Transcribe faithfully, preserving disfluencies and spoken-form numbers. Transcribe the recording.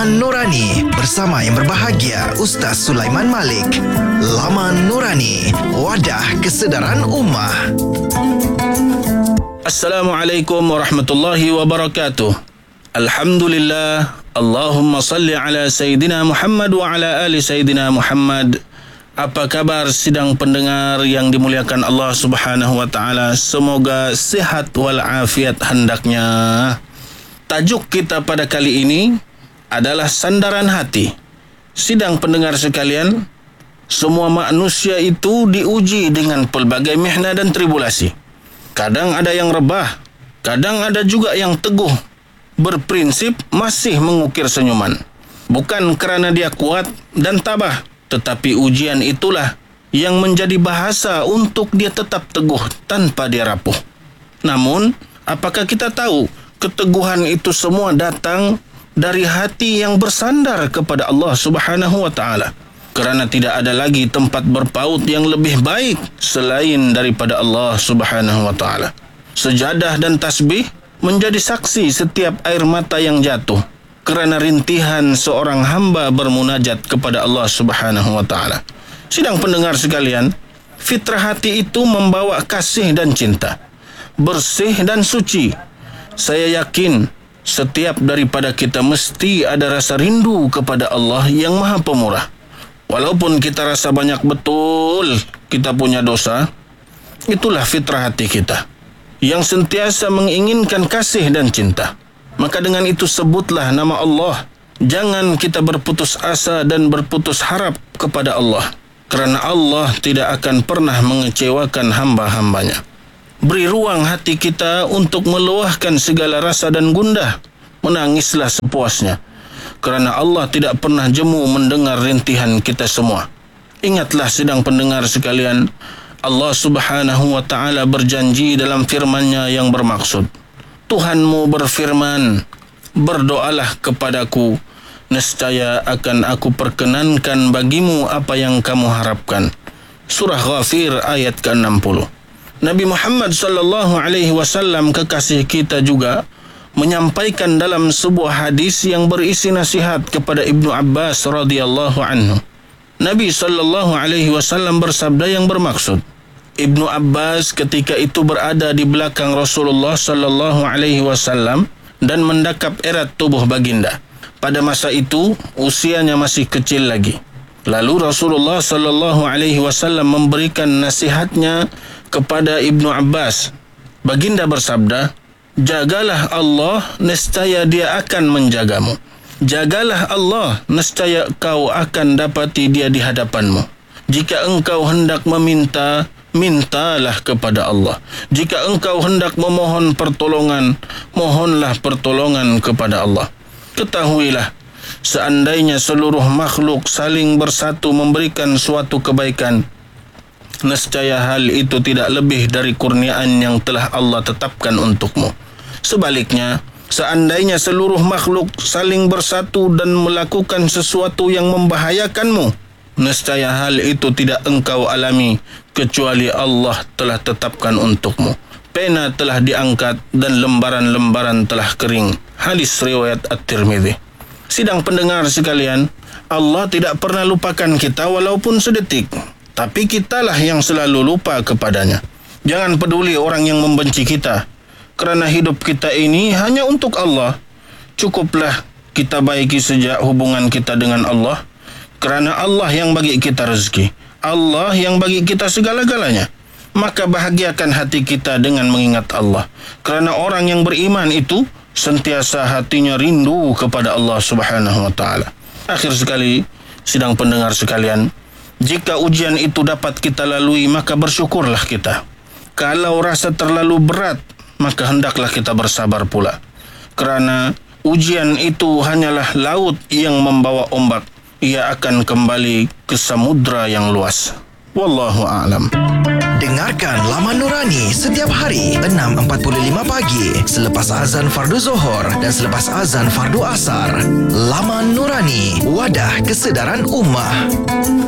Laman Nurani bersama yang berbahagia Ustaz Sulaiman Malik. Laman Nurani, wadah kesedaran ummah. Assalamualaikum warahmatullahi wabarakatuh. Alhamdulillah. Allahumma salli ala Sayyidina Muhammad wa ala ali Sayyidina Muhammad. Apa kabar sidang pendengar yang dimuliakan Allah Subhanahu wa taala? Semoga sihat wal afiat hendaknya. Tajuk kita pada kali ini adalah sandaran hati. Sidang pendengar sekalian, semua manusia itu diuji dengan pelbagai mihna dan tribulasi. Kadang ada yang rebah, kadang ada juga yang teguh, berprinsip masih mengukir senyuman. Bukan kerana dia kuat dan tabah, tetapi ujian itulah yang menjadi bahasa untuk dia tetap teguh tanpa dia rapuh. Namun, apakah kita tahu keteguhan itu semua datang dari hati yang bersandar kepada Allah Subhanahu wa taala? Kerana tidak ada lagi tempat berpaut yang lebih baik selain daripada Allah Subhanahu wa taala. Sejadah dan tasbih menjadi saksi setiap air mata yang jatuh kerana rintihan seorang hamba bermunajat kepada Allah Subhanahu wa taala. Sidang pendengar sekalian, fitrah hati itu membawa kasih dan cinta, bersih dan suci. Saya yakin setiap daripada kita mesti ada rasa rindu kepada Allah yang Maha Pemurah. Walaupun kita rasa banyak betul kita punya dosa, itulah fitrah hati kita yang sentiasa menginginkan kasih dan cinta. Maka dengan itu sebutlah nama Allah. Jangan kita berputus asa dan berputus harap kepada Allah, kerana Allah tidak akan pernah mengecewakan hamba-hambanya. Beri ruang hati kita untuk meluahkan segala rasa dan gundah. Menangislah sepuasnya, kerana Allah tidak pernah jemu mendengar rintihan kita semua. Ingatlah sidang pendengar sekalian, Allah Subhanahu wa taala berjanji dalam firman-Nya yang bermaksud, Tuhanmu berfirman, berdoalah kepadaku, nescaya akan aku perkenankan bagimu apa yang kamu harapkan. Surah Ghafir ayat ke enam puluh. Nabi Muhammad sallallahu alaihi wasallam kekasih kita juga menyampaikan dalam sebuah hadis yang berisi nasihat kepada Ibnu Abbas radhiyallahu anhu. Nabi sallallahu alaihi wasallam bersabda yang bermaksud, Ibnu Abbas ketika itu berada di belakang Rasulullah sallallahu alaihi wasallam dan mendakap erat tubuh baginda. Pada masa itu usianya masih kecil lagi. Lalu Rasulullah sallallahu alaihi wasallam memberikan nasihatnya kepada Ibnu Abbas. Baginda bersabda, jagalah Allah, nescaya Dia akan menjagamu. Jagalah Allah, nescaya kau akan dapati Dia di hadapanmu. Jika engkau hendak meminta, mintalah kepada Allah. Jika engkau hendak memohon pertolongan, mohonlah pertolongan kepada Allah. Ketahuilah, seandainya seluruh makhluk saling bersatu memberikan suatu kebaikan, nescaya hal itu tidak lebih dari kurniaan yang telah Allah tetapkan untukmu. Sebaliknya, seandainya seluruh makhluk saling bersatu dan melakukan sesuatu yang membahayakanmu, nescaya hal itu tidak engkau alami kecuali Allah telah tetapkan untukmu. Pena telah diangkat dan lembaran-lembaran telah kering. Hadis riwayat At-Tirmidzi. Sidang pendengar sekalian, Allah tidak pernah lupakan kita walaupun sedetik, tapi kitalah yang selalu lupa kepadanya. Jangan peduli orang yang membenci kita, kerana hidup kita ini hanya untuk Allah. Cukuplah kita baiki sejak hubungan kita dengan Allah, kerana Allah yang bagi kita rezeki, Allah yang bagi kita segala-galanya. Maka bahagiakan hati kita dengan mengingat Allah, kerana orang yang beriman itu sentiasa hatinya rindu kepada Allah Subhanahu wa taala. Akhir sekali, sidang pendengar sekalian, jika ujian itu dapat kita lalui, maka bersyukurlah kita. Kalau rasa terlalu berat, maka hendaklah kita bersabar pula, kerana ujian itu hanyalah laut yang membawa ombak. Ia akan kembali ke samudra yang luas. Wallahu a'lam. Dengarkan Laman Nurani setiap hari enam empat puluh lima pagi selepas azan fardu Zuhur dan selepas azan fardu Asar. Laman Nurani, wadah kesedaran ummah.